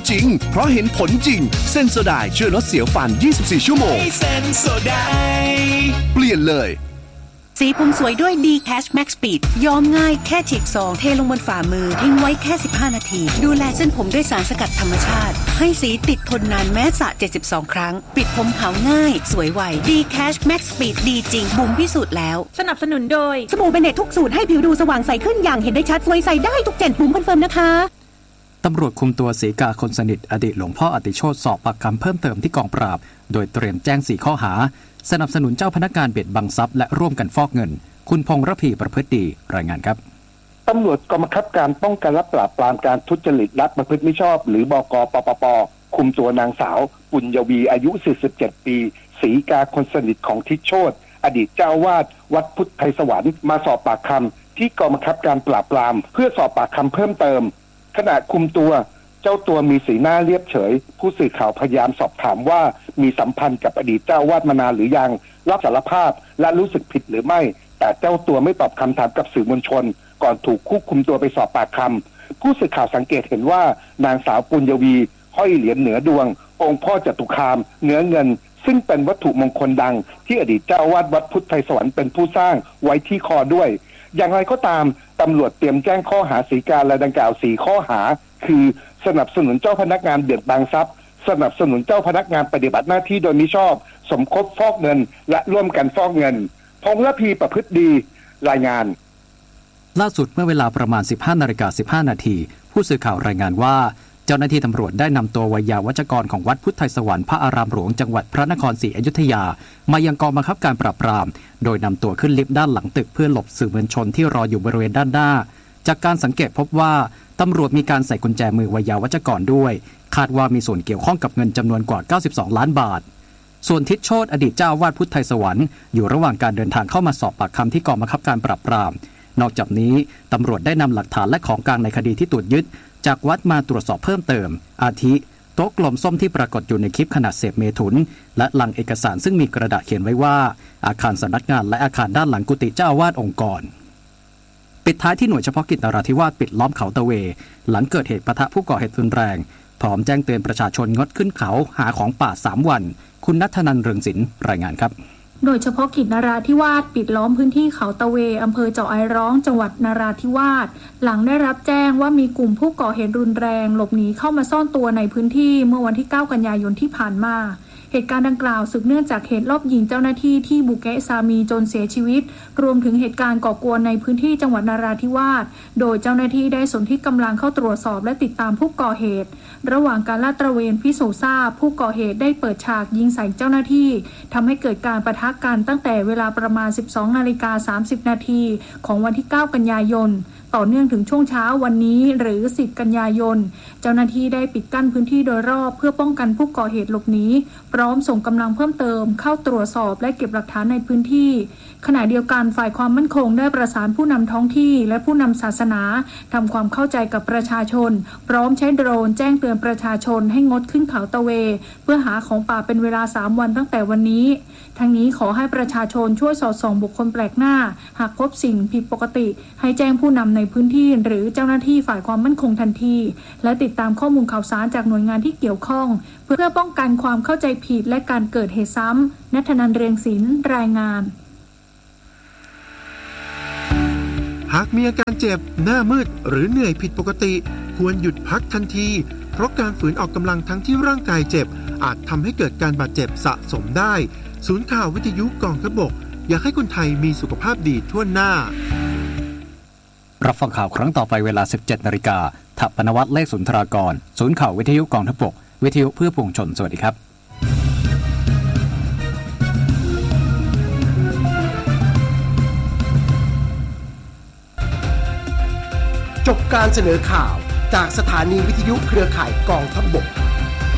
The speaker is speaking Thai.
จริงเพราะเห็นผลจริงเซนโซไดช่วยลดเสียวฟัน24ชั่วโมงเซนโซไดเปลี่ยนเลยสีผมสวยด้วย D-Cash Max Speed ย้อมง่ายแค่ฉีกซองเทลงบนฝ่ามือทิ้งไว้แค่15นาทีดูแลเส้นผมด้วยสารสกัดธรรมชาติให้สีติดทนนานแม้สระ72ครั้งปิดผมขาวง่ายสวยไว D-Cash Max Speed ดีจริงบุ๋มพิสูจน์แล้วสนับสนุนโดยสบู่เบเนตทุกสูตรให้ผิวดูสว่างใสขึ้นอย่างเห็นได้ชัดสวยใสได้ทุกเจนบุ๋มคอนเฟิร์มนะคะตำรวจคุมตัวศรีกาคนสนิทอดีตหลวงพ่ออติโชติสอบปากคำเพิ่มเติมที่กองปราบโดยเตรียมแจ้ง4ข้อหาสนับสนุนเจ้าพนักงานเบียดบังทรัพย์และร่วมกันฟอกเงินคุณพงษ์ระพีประพฤติดีรายงานครับตำรวจกองบังคับการป้องกันและปราบปรามการทุจริตและประพฤติมิชอบหรือบก.ปปป.คุมตัวนางสาวปุญญวีอายุ47ปีศรีกาคนสนิทของทิศโชติอดีตเจ้าวาดวัดพุทธไทยสวรรค์มาสอบปากคำที่กองบังคับการปราบปรามเพื่อสอบปากคำเพิ่มเติมขณะคุมตัวเจ้าตัวมีสีหน้าเรียบเฉยผู้สื่อข่าวพยายามสอบถามว่ามีสัมพันธ์กับอดีตเจ้าวาดมานานหรือยังรับสารภาพและรู้สึกผิดหรือไม่แต่เจ้าตัวไม่ตอบคำถามกับสื่อมวลชนก่อนถูกควบคุมตัวไปสอบปากคำผู้สื่อข่าวสังเกตเห็นว่านางสาวปุญญวีห้อยเหรียญเหนือดวงองค์พ่อจตุคามเนื้อเงินซึ่งเป็นวัตถุมงคลดังที่อดีตเจ้าวาดวัดพุทธไทยสวรรค์เป็นผู้สร้างไว้ที่คอด้วยอย่างไรก็ตามตำรวจเตรียมแจ้งข้อหาศรีกาและดังกล่าว4ข้อหาคือสนับสนุนเจ้าพนักงานเบียดบังทรัพย์สนับสนุนเจ้าพนักงานปฏิบัติหน้าที่โดยมิชอบสมคบฟอกเงินและร่วมกันฟอกเงินพงษ์ระพีประพฤติดีรายงานล่าสุดเมื่อเวลาประมาณ 15:15 นาทีผู้สื่อข่าวรายงานว่าเจ้าหน้าที่ตำรวจได้นำตัววัยวัจกรของวัดพุทธไทยสวรรค์พระอารามหลวงจังหวัดพระนครศรีอยุธยามายังกองบังคับการปราบปรามโดยนำตัวขึ้นลิฟต์ด้านหลังตึกเพื่อหลบสื่อมวลชนที่รออยู่บริเวณด้านหน้าจากการสังเกตพบว่าตำรวจมีการใส่กุญแจมือวัยวัจกรด้วยคาดว่ามีส่วนเกี่ยวข้องกับเงินจำนวนกว่า92ล้านบาทส่วนทิศโชติอดีตเจ้าอาวาสพุทธไทยสวรรค์อยู่ระหว่างการเดินทางเข้ามาสอบปากคำที่กองบังคับการปราบปรามนอกจากนี้ตำรวจได้นำหลักฐานและของกลางในคดีที่ตรวจยึดจากวัดมาตรวจสอบเพิ่มเติมอาทิโต๊ะกลมส้มที่ปรากฏอยู่ในคลิปขณะเสพเมถุนและลังเอกสารซึ่งมีกระดาษเขียนไว้ว่าอาคารสำนักงานและอาคารด้านหลังกุฏิเจ้าอาวาสองค์กรปิดท้ายที่หน่วยเฉพาะกิจนราธิวาสปิดล้อมเขาตะเวหลังเกิดเหตุปะทะผู้ก่อเหตุรุนแรงพร้อมแจ้งเตือนประชาชนงดขึ้นเขาหาของป่า3วันคุณณัฐนันท์ เรืองศิลป์รายงานครับหน่วยเฉพาะกิจนราธิวาสปิดล้อมพื้นที่เขาตะเวอำเภอเจาะไอร้องจังหวัดนราธิวาสหลังได้รับแจ้งว่ามีกลุ่มผู้ก่อเหตุรุนแรงหลบหนีเข้ามาซ่อนตัวในพื้นที่เมื่อวันที่9กันยายนที่ผ่านมาเหตุการณ์ดังกล่าวสืบเนื่องจากเหตุลอบยิงเจ้าหน้าที่ที่บุเกะซามีจนเสียชีวิตรวมถึงเหตุการณ์ก่อกวนในพื้นที่จังหวัดนราธิวาสโดยเจ้าหน้าที่ได้สนที่กำลังเข้าตรวจสอบและติดตามผู้ก่อเหตุระหว่างการลาดตระเวนพิสูจน์ทราบผู้ก่อเหตุได้เปิดฉากยิงใส่เจ้าหน้าที่ทำให้เกิดการปะทะกันตั้งแต่เวลาประมาณ 12:30 นาทีของวันที่9กันยายนต่อเนื่องถึงช่วงเช้าวันนี้หรือ10กันยายนเจ้าหน้าที่ได้ปิดกั้นพื้นที่โดยรอบเพื่อป้องกันผู้ก่อเหตุหลบหนีพร้อมส่งกำลังเพิ่มเติมเข้าตรวจสอบและเก็บหลักฐานในพื้นที่ขณะเดียวกันฝ่ายความมั่นคงได้ประสานผู้นำท้องที่และผู้นำศาสนาทำความเข้าใจกับประชาชนพร้อมใช้โดรนแจ้งเตือนประชาชนให้งดขึ้นเขาตะเวเพื่อหาของป่าเป็นเวลา3วันตั้งแต่วันนี้ทั้งนี้ขอให้ประชาชนช่วยสอดส่องบุคคลแปลกหน้าหากพบสิ่งผิดปกติให้แจ้งผู้นำในพื้นที่หรือเจ้าหน้าที่ฝ่ายความมั่นคงทันทีและติดตามข้อมูลข่าวสารจากหน่วยงานที่เกี่ยวข้องเพื่อป้องกันความเข้าใจผิดและการเกิดเหตุซ้ำณัฐนันท์ เรืองศิลป์รายงานหากมีอาการเจ็บหน้ามืดหรือเหนื่อยผิดปกติควรหยุดพักทันทีเพราะการฝืนออกกำลังทั้งที่ร่างกายเจ็บอาจทำให้เกิดการบาดเจ็บสะสมได้ศูนย์ข่าววิทยุกองทัพบกอยากให้คนไทยมีสุขภาพดีทั่วหน้ารับฟังข่าวครั้งต่อไปเวลา 17:00 น.ถัปปนวัฒน์ เลขสุนทรากรศูนย์ข่าววิทยุกองทัพบกวิทยุเพื่อปวงชนสวัสดีครับจบการเสนอข่าวจากสถานีวิทยุเครือข่ายกองทัพบก